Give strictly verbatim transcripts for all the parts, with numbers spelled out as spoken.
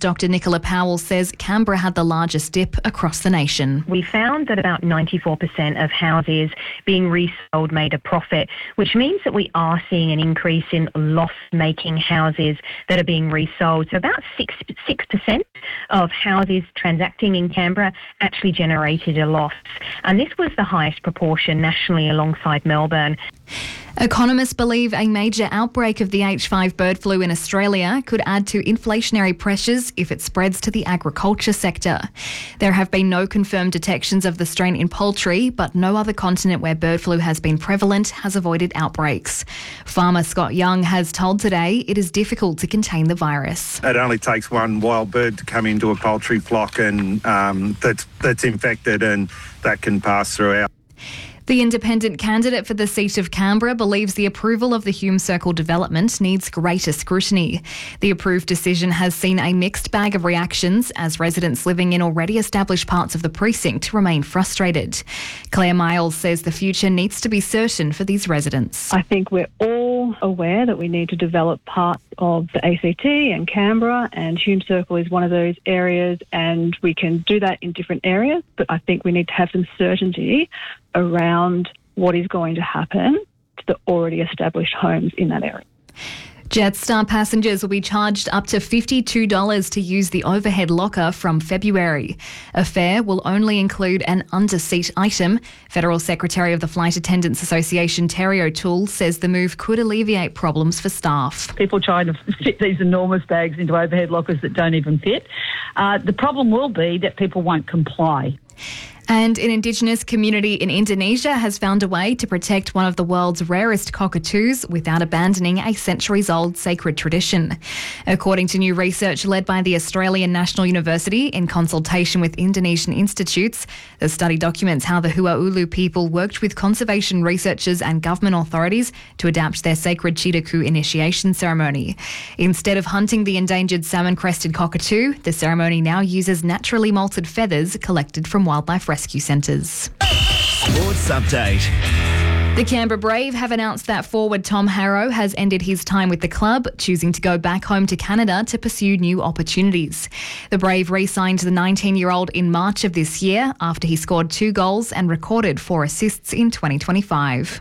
Doctor Nicola Powell says Canberra had the largest dip across the nation. We found that about ninety-four percent of houses being resold made a profit, which means that we are seeing an increase in loss-making houses that are being resold. So about six, six percent of houses transacting in Canberra actually generated a loss. And this was the highest proportion nationally alongside Melbourne. Economists believe a major outbreak of the H five bird flu in Australia could add to inflationary pressures if it spreads to the agriculture sector. There have been no confirmed detections of the strain in poultry, but no other continent where bird flu has been prevalent has avoided outbreaks. Farmer Scott Young has told Today it is difficult to contain the virus. It only takes one wild bird to come into a poultry flock and um, that's, that's infected, and that can pass throughout. The independent candidate for the seat of Canberra believes the approval of the Hume Circle development needs greater scrutiny. The approved decision has seen a mixed bag of reactions as residents living in already established parts of the precinct remain frustrated. Claire Miles says the future needs to be certain for these residents. I think we're all aware that we need to develop parts of the A C T and Canberra, and Hume Circle is one of those areas, and we can do that in different areas, but I think we need to have some certainty around what is going to happen to the already established homes in that area. Jetstar passengers will be charged up to fifty-two dollars to use the overhead locker from February. A fare will only include an under-seat item. Federal Secretary of the Flight Attendants Association, Terry O'Toole, says the move could alleviate problems for staff. People trying to fit these enormous bags into overhead lockers that don't even fit. Uh, the problem will be that people won't comply. And an Indigenous community in Indonesia has found a way to protect one of the world's rarest cockatoos without abandoning a centuries-old sacred tradition. According to new research led by the Australian National University in consultation with Indonesian institutes, the study documents how the Hua'ulu people worked with conservation researchers and government authorities to adapt their sacred Chidaku initiation ceremony. Instead of hunting the endangered salmon-crested cockatoo, the ceremony now uses naturally molted feathers collected from wildlife rescue centres. Sports Update. The Canberra Brave have announced that forward Tom Harrow has ended his time with the club, choosing to go back home to Canada to pursue new opportunities. The Brave re-signed the nineteen-year-old in March of this year after he scored two goals and recorded four assists in twenty twenty-five.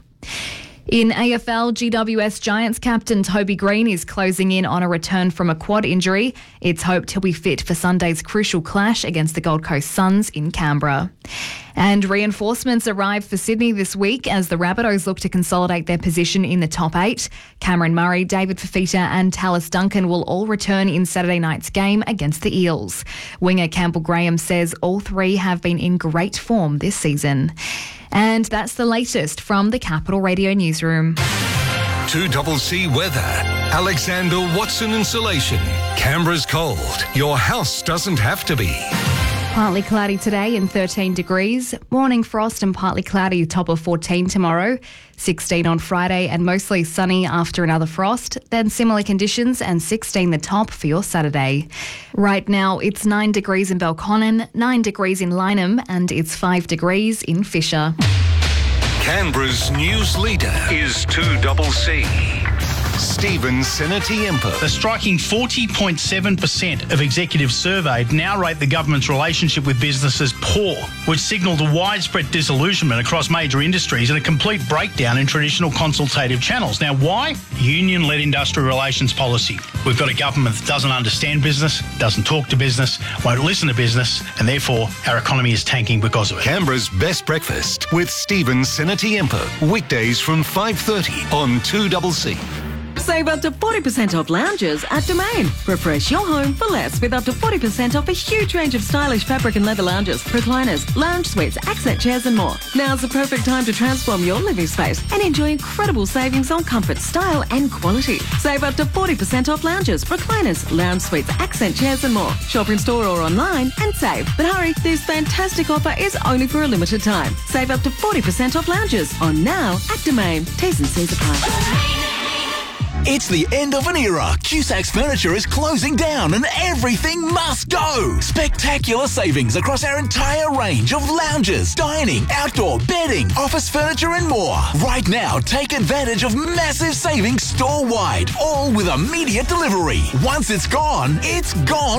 In A F L, G W S Giants captain Toby Green is closing in on a return from a quad injury. It's hoped he'll be fit for Sunday's crucial clash against the Gold Coast Suns in Canberra. And reinforcements arrived for Sydney this week as the Rabbitohs look to consolidate their position in the top eight. Cameron Murray, David Fafita and Tallis Duncan will all return in Saturday night's game against the Eels. Winger Campbell Graham says all three have been in great form this season. And that's the latest from the Capital Radio Newsroom. two C C weather. Alexander Watson Insulation. Canberra's cold. Your house doesn't have to be. Partly cloudy today and thirteen degrees. Morning frost and partly cloudy, top of fourteen tomorrow. sixteen on Friday and mostly sunny after another frost. Then similar conditions and sixteen the top for your Saturday. Right now it's nine degrees in Belconnen, nine degrees in Lyneham and it's five degrees in Fisher. Canberra's news leader is two C C. Stephen Senatiempo. The striking forty point seven percent of executives surveyed now rate the government's relationship with businesses poor, which signalled a widespread disillusionment across major industries and a complete breakdown in traditional consultative channels. Now, why? Union-led industrial relations policy. We've got a government that doesn't understand business, doesn't talk to business, won't listen to business, and therefore our economy is tanking because of it. Canberra's best breakfast with Stephen Senatiempo. Weekdays from five thirty on two C C. Save up to forty percent off lounges at Domain. Refresh your home for less with up to forty percent off a huge range of stylish fabric and leather lounges, recliners, lounge suites, accent chairs and more. Now's the perfect time to transform your living space and enjoy incredible savings on comfort, style and quality. Save up to forty percent off lounges, recliners, lounge suites, accent chairs and more. Shop in store or online and save. But hurry, this fantastic offer is only for a limited time. Save up to forty percent off lounges on now at Domain. T's and C's apply. It's the end of an era. Cusac's Furniture is closing down and everything must go. Spectacular savings across our entire range of lounges, dining, outdoor, bedding, office furniture and more. Right now, take advantage of massive savings store-wide, all with immediate delivery. Once it's gone, it's gone.